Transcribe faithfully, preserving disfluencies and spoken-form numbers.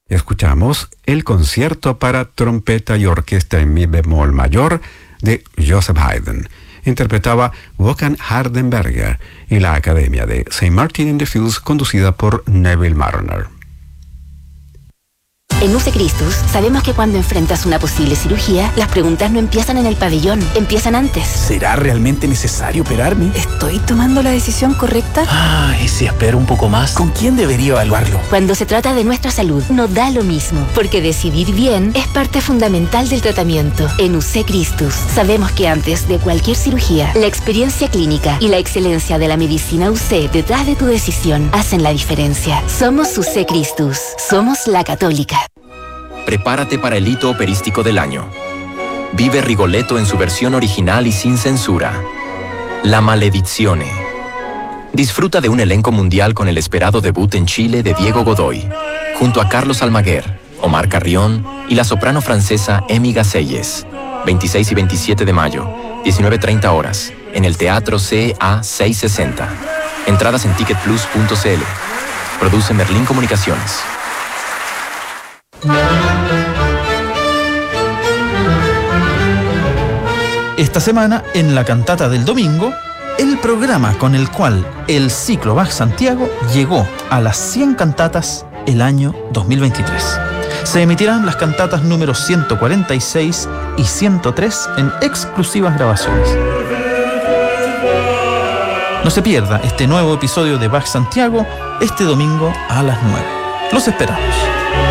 Escuchamos el concierto para trompeta y orquesta en mi bemol mayor de Joseph Haydn. Interpretaba Håkan Hardenberger y la Academia de Saint Martin in the Fields, conducida por Neville Marriner. En U C Christus sabemos que cuando enfrentas una posible cirugía, las preguntas no empiezan en el pabellón, empiezan antes. ¿Será realmente necesario operarme? ¿Estoy tomando la decisión correcta? Ah, ¿y si espero un poco más? ¿Con quién debería evaluarlo? Cuando se trata de nuestra salud, no da lo mismo, porque decidir bien es parte fundamental del tratamiento. En U C Christus sabemos que antes de cualquier cirugía, la experiencia clínica y la excelencia de la medicina U C detrás de tu decisión hacen la diferencia. Somos U C Christus, somos la católica. Prepárate para el hito operístico del año. Vive Rigoletto en su versión original y sin censura. La Maledizione. Disfruta de un elenco mundial con el esperado debut en Chile de Diego Godoy, junto a Carlos Almaguer, Omar Carrión y la soprano francesa Emi Gacelles. veintiséis y veintisiete de mayo, diecinueve treinta horas, en el Teatro C A seiscientos sesenta. Entradas en ticket plus punto c l. Produce Merlín Comunicaciones. Esta semana, en la cantata del domingo, el programa con el cual el ciclo Bach Santiago llegó a las cien cantatas el año dos mil veintitrés. Se emitirán las cantatas números ciento cuarenta y seis y ciento tres en exclusivas grabaciones. No se pierda este nuevo episodio de Bach Santiago este domingo a las nueve. Los esperamos.